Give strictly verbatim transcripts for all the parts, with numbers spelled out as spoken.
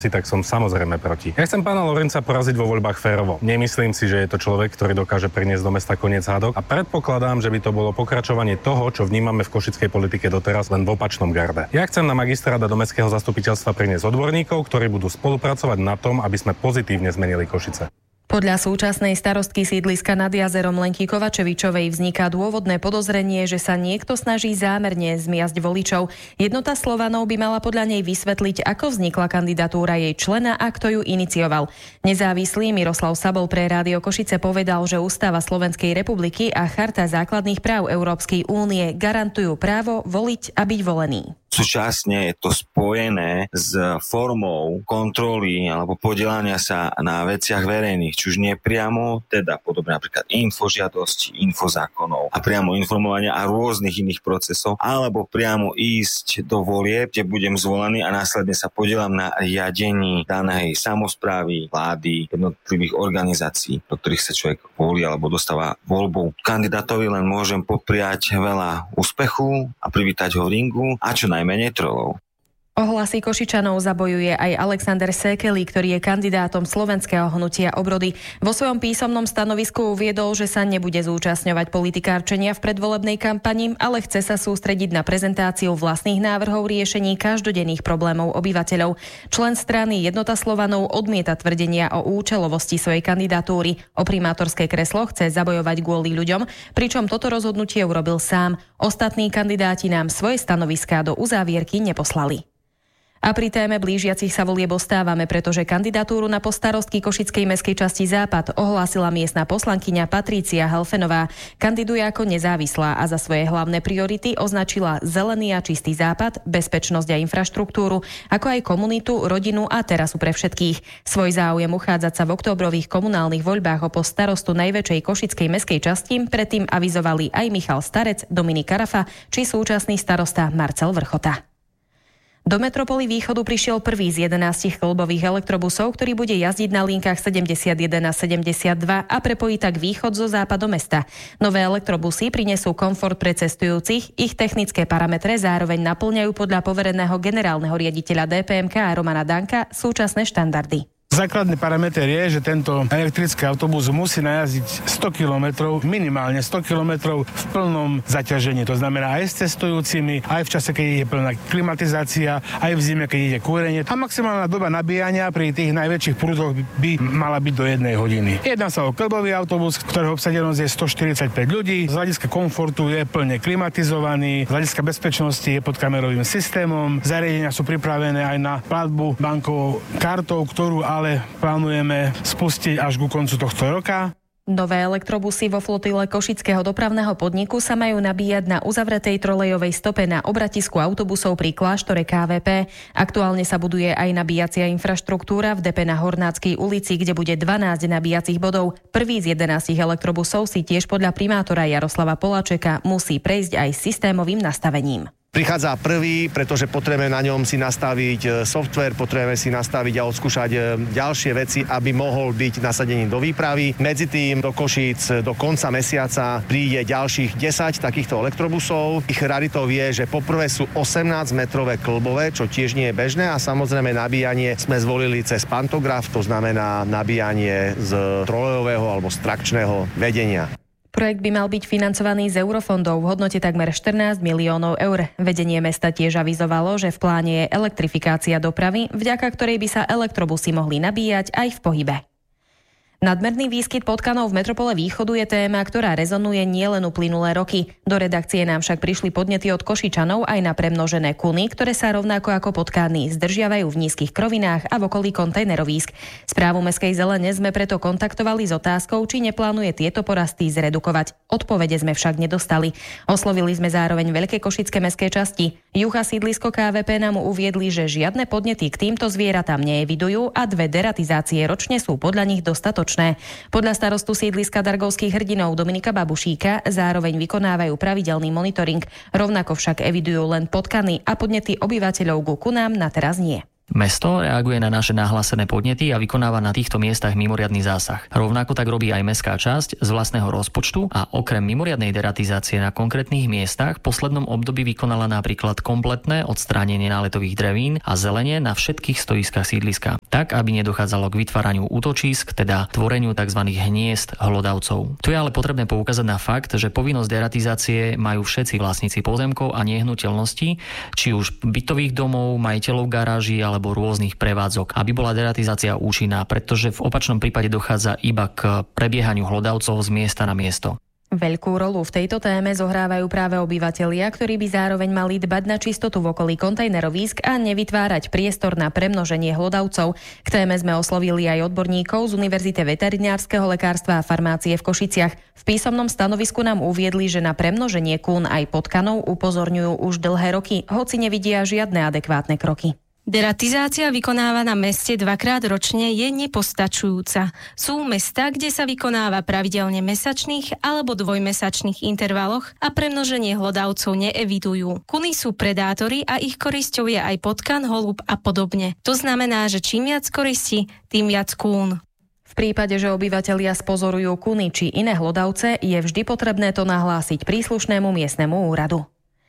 tak som samozrejme proti. Ja chcem pána Lorenca poraziť vo voľbách férovo. Nemyslím si, že je to človek, ktorý dokáže priniesť do mesta koniec hádok a predpokladám, že by to bolo pokračovanie toho, čo vnímame v košickej politike doteraz, len v opačnom garde. Ja chcem na magistrát a do mestského zastupiteľstva priniesť odborníkov, ktorí budú spolupracovať na tom, aby sme pozitívne zmenili Košice. Podľa súčasnej starostky sídliska nad jazerom Lenky Kovačevičovej vzniká dôvodné podozrenie, že sa niekto snaží zámerne zmiasť voličov. Jednota Slovanov by mala podľa nej vysvetliť, ako vznikla kandidatúra jej člena a kto ju inicioval. Nezávislý Miroslav Sabol pre Rádio Košice povedal, že Ústava Slovenskej republiky a Charta základných práv Európskej únie garantujú právo voliť a byť volený. Súčasne je to spojené s formou kontroly alebo podielania sa na veciach verejných, či už nepriamo, teda podobne napríklad infožiadosti, infozákonov a priamo informovania a rôznych iných procesov, alebo priamo ísť do volieb, kde budem zvolený a následne sa podielam na riadení danej samosprávy, vlády, jednotlivých organizácií, do ktorých sa človek volí alebo dostáva voľbou. Kandidátovi len môžem popriať veľa úspechu a privítať ho v ringu a čo najmenej trolov. Ohlasy Košičanov zabojuje aj Alexander Sekely, ktorý je kandidátom Slovenského hnutia Obrody. Vo svojom písomnom stanovisku uviedol, že sa nebude zúčastňovať politikárčenia v predvolebnej kampani, ale chce sa sústrediť na prezentáciu vlastných návrhov riešení každodenných problémov obyvateľov. Člen strany Jednota Slovanov odmieta tvrdenia o účelovosti svojej kandidatúry. O primátorské kreslo chce zabojovať kvôli ľuďom, pričom toto rozhodnutie urobil sám. Ostatní kandidáti nám svoje stanoviská do uzávierky neposlali. A pri téme blížiacich sa volieb ostávame, pretože kandidatúru na post starostky Košickej mestskej časti Západ ohlásila miestna poslankyňa Patrícia Helfenová. Kandiduje ako nezávislá a za svoje hlavné priority označila zelený a čistý Západ, bezpečnosť a infraštruktúru, ako aj komunitu, rodinu a terasu pre všetkých. Svoj záujem uchádzať sa v októbrových komunálnych voľbách o post starostu najväčšej Košickej mestskej časti predtým avizovali aj Michal Starec, Dominik Karafa či súčasný starosta Marcel Vrchota. Do metropoly Východu prišiel prvý z jedenástich kĺbových elektrobusov, ktorý bude jazdiť na linkách sedemdesiatjeden a sedemdesiatdva a prepojí tak východ zo západu mesta. Nové elektrobusy prinesú komfort pre cestujúcich, ich technické parametre zároveň naplňajú podľa povereného generálneho riaditeľa dé pé em ká Romana Danka súčasné štandardy. Základný parameter je, že tento elektrický autobus musí najazdiť sto kilometrov, minimálne sto kilometrov v plnom zaťažení. To znamená aj s cestujúcimi, aj v čase, keď je plná klimatizácia, aj v zime, keď ide kúrenie. A maximálna doba nabíjania pri tých najväčších prúdoch by mala byť do jednej hodiny. Jedná sa o kĺbový autobus, ktorého obsadenosť je stoštyridsaťpäť ľudí. Z hľadiska komfortu je plne klimatizovaný, z hľadiska bezpečnosti je pod kamerovým systémom. Zariadenia sú pripravené aj na platbu bankovou kartou, ktorú ale ale plánujeme spustiť až ku koncu tohto roka. Nové elektrobusy vo flotile Košického dopravného podniku sa majú nabíjať na uzavretej trolejovej stope na obratisku autobusov pri kláštore ká vé pé. Aktuálne sa buduje aj nabíjacia infraštruktúra v depe na Hornáckej ulici, kde bude dvanásť nabíjacích bodov. Prvý z jedenástich elektrobusov si tiež podľa primátora Jaroslava Poláčeka musí prejsť aj systémovým nastavením. Prichádza prvý, pretože potrebujeme na ňom si nastaviť software, potrebujeme si nastaviť a odskúšať ďalšie veci, aby mohol byť nasadený do výpravy. Medzi tým do Košíc do konca mesiaca príde ďalších desať takýchto elektrobusov. Ich raritou je, že poprvé sú osemnásťmetrové kĺbové, čo tiež nie je bežné a samozrejme nabíjanie sme zvolili cez pantograf, to znamená nabíjanie z trolejového alebo z trakčného vedenia. Projekt by mal byť financovaný z eurofondov v hodnote takmer štrnásť miliónov eur. Vedenie mesta tiež avizovalo, že v pláne je elektrifikácia dopravy, vďaka ktorej by sa elektrobusy mohli nabíjať aj v pohybe. Nadmerný výskyt potkanov v metropole Východu je téma, ktorá rezonuje nielen uplynulé roky. Do redakcie nám však prišli podnety od Košičanov aj na premnožené kuny, ktoré sa rovnako ako potkány zdržiavajú v nízkych krovinách a v okolí kontajnerovísk. Správu Mestskej zelene sme preto kontaktovali s otázkou, či neplánuje tieto porasty zredukovať. Odpovede sme však nedostali. Oslovili sme zároveň veľké košické mestské časti. Juh a sídlisko ká vé pé nám uviedli, že žiadne podnety k týmto zvieratám neevidujú a dve deratizácie ročne sú podľa nich dostatočné. Podľa starostu sídliska Dargovských hrdinov Dominika Babušíka zároveň vykonávajú pravidelný monitoring, rovnako však evidujú len potkany a podnety obyvateľov ku kunám na teraz nie. Mesto reaguje na naše nahlásené podnety a vykonáva na týchto miestach mimoriadny zásah. Rovnako tak robí aj mestská časť z vlastného rozpočtu a okrem mimoriadnej deratizácie na konkrétnych miestach v poslednom období vykonala napríklad kompletné odstránenie náletových drevín a zelenie na všetkých stojiskách sídliska, tak aby nedochádzalo k vytváraniu útočísk, teda tvoreniu tzv. Hniezd hlodavcov. Tu je ale potrebné poukázať na fakt, že povinnosť deratizácie majú všetci vlastníci pozemkov a nehnuteľností, či už bytových domov, majiteľov garáží alebo alebo rôznych prevádzok, aby bola deratizácia účinná, pretože v opačnom prípade dochádza iba k prebiehaniu hlodavcov z miesta na miesto. Veľkú rolu v tejto téme zohrávajú práve obyvatelia, ktorí by zároveň mali dbať na čistotu v okolí kontajnerovísk a nevytvárať priestor na premnoženie hlodavcov. K téme sme oslovili aj odborníkov z Univerzity veterinárskeho lekárstva a farmácie v Košiciach. V písomnom stanovisku nám uviedli, že na premnoženie kún aj potkanov upozorňujú už dlhé roky, hoci nevidia žiadne adekvátne kroky. Deratizácia vykonávaná v meste dvakrát ročne je nepostačujúca. Sú mestá, kde sa vykonáva pravidelne mesačných alebo dvojmesačných intervaloch a premnoženie hlodavcov neevidujú. Kuny sú predátori a ich korisťou je aj potkan, holub a podobne. To znamená, že čím viac koristi, tým viac kún. V prípade, že obyvatelia spozorujú kuny či iné hlodavce, je vždy potrebné to nahlásiť príslušnému miestnemu úradu.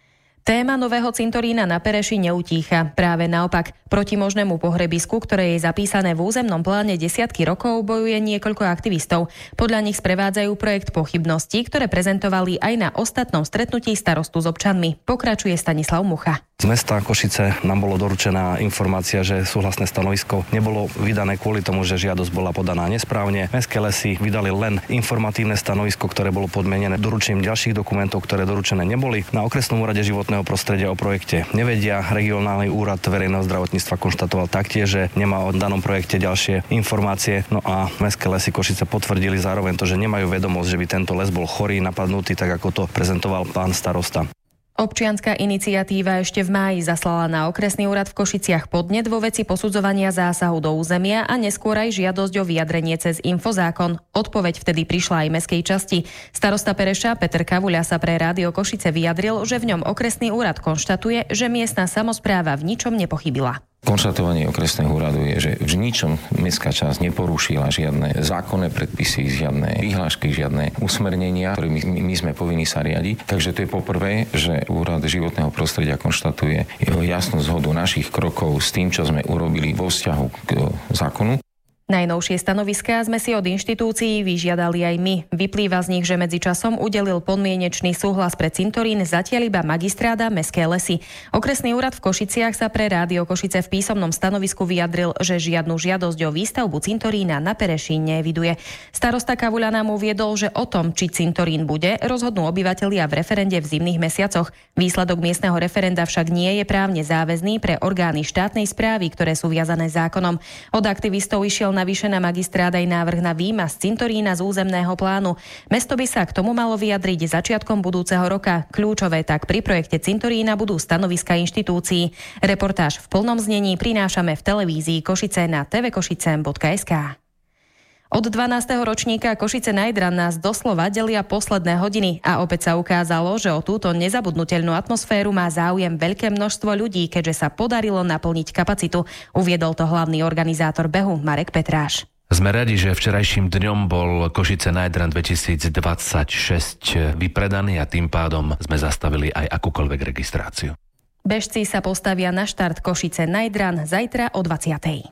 Téma nového cintorína na Pereši neutícha. Práve naopak, proti možnému pohrebisku, ktoré je zapísané v územnom pláne desiatky rokov, bojuje niekoľko aktivistov. Podľa nich sprevádzajú projekt pochybností, ktoré prezentovali aj na ostatnom stretnutí starostu s občanmi. Pokračuje Stanislav Mucha. Z mesta Košice nám bolo doručená informácia, že súhlasné stanovisko nebolo vydané kvôli tomu, že žiadosť bola podaná nesprávne. Mestské lesy vydali len informatívne stanovisko, ktoré bolo podmienené doručením ďalších dokumentov, ktoré doručené neboli. Na okresnom úrade životného prostredia o projekte nevedia. Regionálny úrad verejného zdravotníctva konštatoval taktiež, že nemá o danom projekte ďalšie informácie. No a Mestské lesy Košice potvrdili zároveň to, že nemajú vedomosť, že by tento les bol chorý, napadnutý, tak ako to prezentoval pán starosta. Občianska iniciatíva ešte v máji zaslala na okresný úrad v Košiciach podnet vo veci posudzovania zásahu do územia a neskôr aj žiadosť o vyjadrenie cez infozákon. Odpoveď vtedy prišla aj mestskej časti. Starosta Pereša Peter Kavuľa sa pre Rádio Košice vyjadril, že v ňom okresný úrad konštatuje, že miestna samospráva v ničom nepochybila. Konštatovanie okresného úradu je, že v ničom mestská časť neporušila žiadne zákonné predpisy, žiadne vyhlášky, žiadne usmernenia, ktorými my sme povinní sa riadiť. Takže to je poprvé, že úrad životného prostredia konštatuje jeho jasnú zhodu našich krokov s tým, čo sme urobili vo vzťahu k zákonu. Najnovšie stanoviská sme si od inštitúcií vyžiadali aj my. Vyplýva z nich, že medzičasom udelil podmienečný súhlas pre cintorín zatiaľ iba magistráda Mestské lesy. Okresný úrad v Košiciach sa pre Rádio Košice v písomnom stanovisku vyjadril, že žiadnu žiadosť o výstavbu cintorína na Pereši neeviduje. Starosta Kavuľa nám uviedol, že o tom, či cintorín bude, rozhodnú obyvatelia v referende v zimných mesiacoch. Výsledok miestneho referenda však nie je právne záväzný pre orgány štátnej správy, ktoré sú viazané zákonom. Od aktivistov išiel navyše na magistrát aj návrh na výmaz cintorína z územného plánu. Mesto by sa k tomu malo vyjadriť začiatkom budúceho roka. Kľúčové tak pri projekte cintorína budú stanoviska inštitúcií. Reportáž v plnom znení prinášame v televízii Košice na tvkošice bodka es ká. Od dvanásteho ročníka Košice Night Run nás doslova delia posledné hodiny a opäť sa ukázalo, že o túto nezabudnuteľnú atmosféru má záujem veľké množstvo ľudí, keďže sa podarilo naplniť kapacitu. Uviedol to hlavný organizátor behu Marek Petráš. Sme radi, že včerajším dňom bol Košice Night Run dvetisícdvadsaťšesť vypredaný a tým pádom sme zastavili aj akúkoľvek registráciu. Bežci sa postavia na štart Košice Night Run zajtra o dvadsiatej.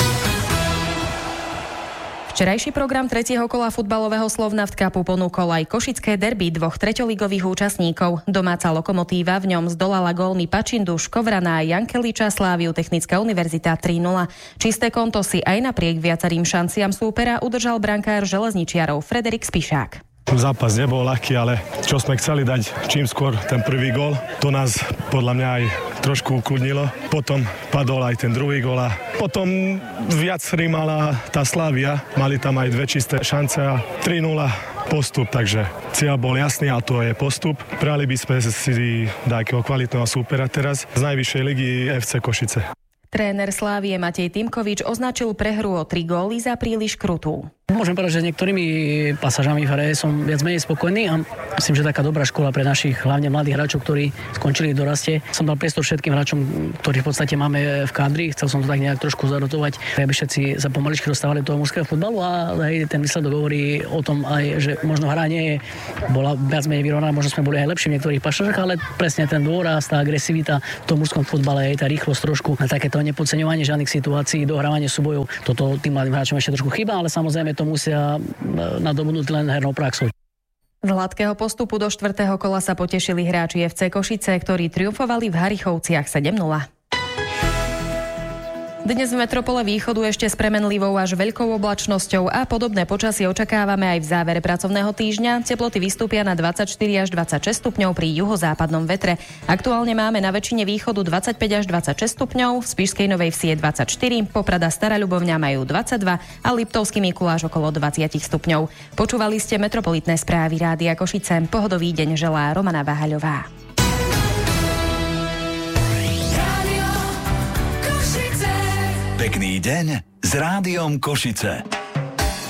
Včerajší program tretieho kola futbalového Slovnaft Cupu ponúkol aj košické derby dvoch treťoligových účastníkov. Domáca Lokomotíva v ňom zdolala gólmi Pačindu, Škovrana a Jankeliča Sláviu Technická univerzita tri nula. Čisté konto si aj napriek viacerým šanciam súpera udržal brankár železničiarov Frederik Spišák. Zápas nebol ľahký, ale čo sme chceli dať čím skôr ten prvý gól, to nás podľa mňa aj trošku ukludnilo. Potom padol aj ten druhý gól a potom viac rímala tá Slavia. Mali tam aj dve čisté šance a tri nula postup, takže cieľ bol jasný a to je postup. Prali by sme si takého kvalitného súpera teraz z najvyššej ligy ef cé Košice. Tréner Slávie Matej Timkovič označil prehru o tri góly za príliš krutú. Môžem povedať, že s niektorými pasážami v hre som viac menej spokojný a myslím, že taká dobrá škola pre našich hlavne mladých hráčov, ktorí skončili v doraste. Som dal priestor všetkým hráčom, ktorých v podstate máme v kádri. Chcel som to tak nejak trošku zarotovať, aby všetci sa pomaličky dostávali do toho mužského futbalu a hej, ten výsledok hovorí o tom aj, že možno hra nie bola viac menej vyrovnaná, možno sme boli aj lepší v niektorých pašažách, ale presne ten dôraz, tá agresivita v tom mužskom futbale, aj tá rýchlosť trošku, na takéto nepodceňovanie žiadnych situácií, dohrávanie súbojov. Toto tým mladým hráčom ešte trošku chýba, ale samozrejme to musia nadobudnúť len hernou praxou. Z hladkého postupu do štvrtého kola sa potešili hráči ef cé Košice, ktorí triumfovali v Harichovciach sedem nula. Dnes v metropole východu ešte s premenlivou až veľkou oblačnosťou a podobné počasie očakávame aj v závere pracovného týždňa. Teploty vystúpia na dvadsaťštyri až dvadsaťšesť stupňov pri juhozápadnom vetre. Aktuálne máme na väčšine východu dvadsaťpäť až dvadsaťšesť stupňov, v Spišskej Novej Vsi je dvadsaťštyri, Poprada Stará Ľubovňa majú dvadsaťdva a Liptovský Mikuláš okolo dvadsať stupňov. Počúvali ste metropolitné správy Rádia Košice. Pohodový deň želá Romana Váhaľová. Pekný deň s Rádiom Košice.